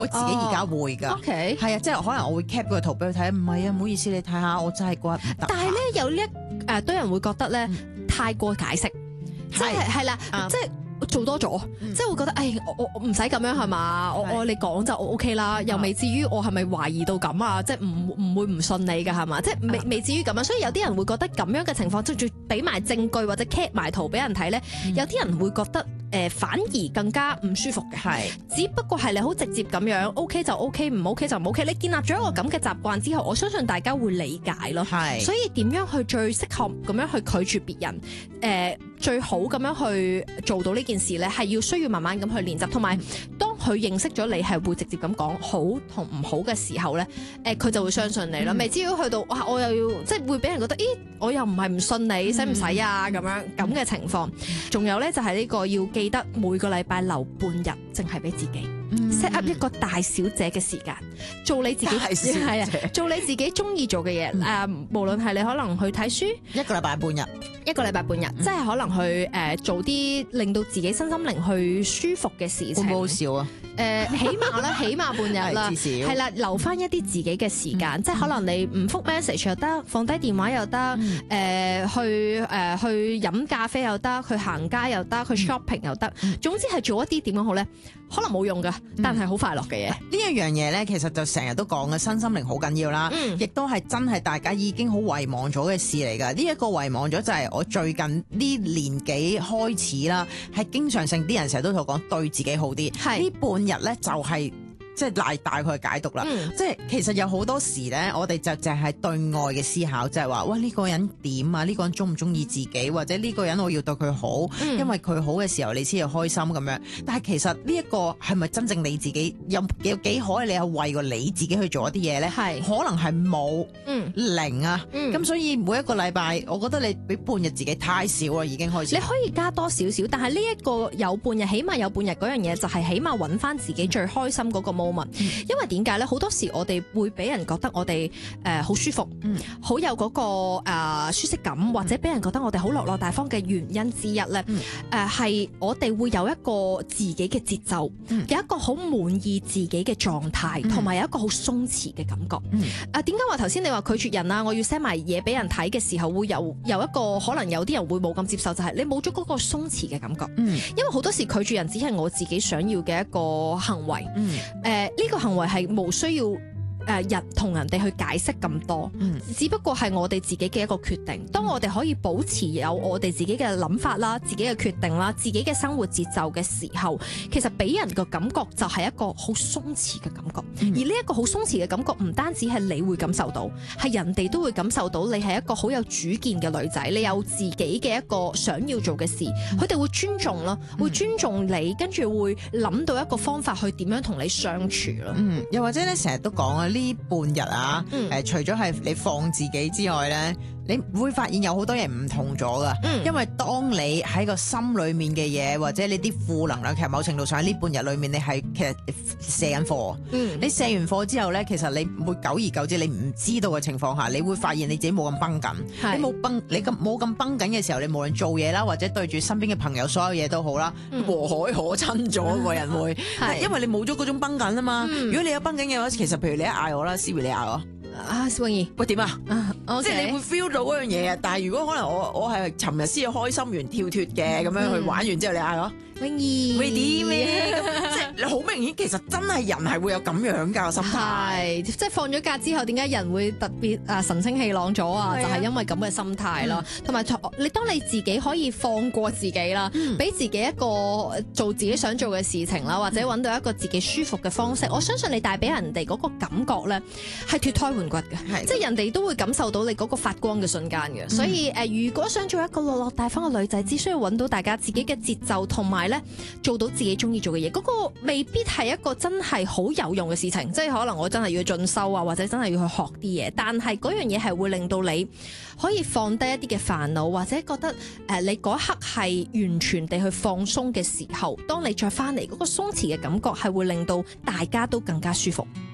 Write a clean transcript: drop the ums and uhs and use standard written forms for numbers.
我自己而家會㗎。 OK， 係啊，即係可能我會 cap 個圖俾佢睇，唔係啊，唔好意思，你睇下，我真係嗰日唔得閒。 但係咧有呢一堆人會覺得咧太過解釋，即係啦，即係。做多咗，即係會覺得，我唔使咁樣係嘛？我你講就我 OK 啦，又未至於我係咪懷疑到咁啊？即係唔會唔信你㗎係嘛？即係未至於咁樣，所以有啲人會覺得咁樣嘅情況，即係仲俾埋證據或者 cap 埋圖俾人睇咧，有啲人會覺得反而更加唔舒服嘅。係，只不過係你好直接咁樣 OK 就 OK， 唔 OK 就唔 OK。你建立咗一個咁嘅習慣之後，我相信大家會理解咯。係，所以點樣去最適合咁樣去拒絕別人？最好咁樣去做到呢件事咧，係需要慢慢咁去練習，同埋當佢認識咗你係會直接咁講好同唔好嘅時候咧，佢就會相信你咯。未至於去到哇，我又要即係會俾人覺得，咦，我又唔係唔信你，使唔使啊？咁嘅情況。仲有咧就係呢個要記得每個禮拜留半日，淨係俾自己。set up 一個大小姐嘅時間，做你自己係啊，做你自己中意做嘅嘢。無論係你可能去睇書，一個禮拜半日，即係可能去做啲令到自己身心靈去舒服嘅事情。 好少啊！ 起碼半日啦，係啦，留翻一啲自己嘅時間，即係可能你唔覆 message 又得，放低電話又得，去飲咖啡又得，去行街又得，去 shopping 又得，總之係做一啲點樣好咧？可能冇用㗎，但係好快樂嘅嘢。呢一樣嘢咧，其實就成日都講嘅，身心靈好緊要啦，亦都係真係大家已經好遺忘咗嘅事嚟㗎。呢一個遺忘咗就係我最近呢年幾開始啦，係經常性啲人成日都同我講對自己好啲。係呢半日咧就係。即係大概解讀啦，即係其實有好多時咧，我哋就淨係對外嘅思考，就係話，喂，呢個人點啊？呢個人中唔中意自己，或者呢個人我要對佢好，因為佢好嘅時候你先要開心咁樣。但係其實呢一個係咪真正你自己有幾可你係為過你自己去做一啲嘢咧？係可能係冇零啊，咁所以每一個禮拜，我覺得你俾半日自己太少啦，已經開始。 你可以加多少少，但係呢一個有半日，起碼有半日嗰樣嘢，就係起碼揾翻自己最開心嗰個moment。因為點解咧？好多時我哋會俾人覺得我哋好舒服，好有嗰個舒適感，或者俾人覺得我哋好落落大方嘅原因之一咧，係我哋會有一個自己嘅節奏，有一個好滿意自己嘅狀態，同埋有一個好鬆弛嘅感覺。點解話頭先你話拒絕人啊？我要 send 埋嘢俾人睇嘅時候，會有一個可能有啲人會冇咁接受，就係你冇咗嗰個鬆弛嘅感覺。因為好多時拒絕人只係我自己想要嘅一個行為。呢個行為係冇需要同人哋去解釋咁多，只不過係我哋自己嘅一個決定。當我哋可以保持有我哋自己嘅諗法啦、自己嘅決定啦、自己嘅生活節奏嘅時候，其實俾人嘅感覺就係一個好鬆弛嘅感覺。而呢一個好鬆弛嘅感覺，唔單止係你會感受到，係人哋都會感受到。你係一個好有主見嘅女仔，你有自己嘅一個想要做嘅事，佢哋會尊重咯，會尊重你，跟住會諗到一個方法去點樣同你相處咯。 又或者咧，成日都講啊，呢半日啊，除咗係你放自己之外咧，你會發現有好多嘢唔同咗噶。因為當你喺個心裏面嘅嘢，或者你啲負能量，其實某程度上喺呢半日裏面，你係其實卸緊貨。你卸完貨之後咧，其實你會久而久之，你唔知道嘅情況下，你會發現你自己冇咁繃緊。你冇咁繃緊嘅時候，你無論做嘢啦，或者對住身邊嘅朋友，所有嘢都好啦，和藹可親咗個人會，因為你冇咗嗰種繃緊啊嘛。如果你有繃緊嘅話，其實譬如你一嗌我啦，Siri 你嗌我。 小泳兒， 喂點啊？即係你會 feel 到嗰樣嘢啊！但係如果可能我係尋日先要開心完跳脫嘅咁樣去玩完之後，你嗌我泳兒， 喂點咩？即係你好明顯，其實真係人係會有咁樣㗎心態。 即係放咗假之後，點解人會特別神清氣朗咗啊？就係因為咁嘅心態咯。同埋你當你自己可以放過自己啦，俾自己一個做自己想做嘅事情啦，或者揾到一個自己舒服嘅方式，我相信你帶俾人哋嗰個感覺咧係脫胎換骨嘅，即係人哋都會感受到你嗰個發光嘅瞬間嘅。所以如果想做一個落落大方嘅女仔，只需要揾到大家自己嘅節奏，同埋咧做到自己中意做嘅嘢，嗰個未必係一個真係好有用嘅事情。即係可能我真係要進修啊，或者真係要去學啲嘢，但係嗰樣嘢係會令到你可以放低一啲嘅煩惱，或者覺得你嗰刻係完全地去放鬆嘅時候，當你再翻嚟嗰個鬆弛嘅感覺係會令到大家都更加舒服。